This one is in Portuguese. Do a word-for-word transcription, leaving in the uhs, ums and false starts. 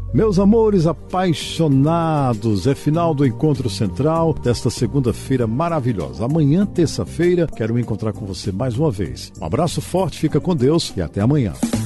Meus amores apaixonados, é final do Encontro Central desta segunda-feira maravilhosa. Amanhã, terça-feira, quero me encontrar com você mais uma vez. Um abraço forte, fica com Deus e até amanhã.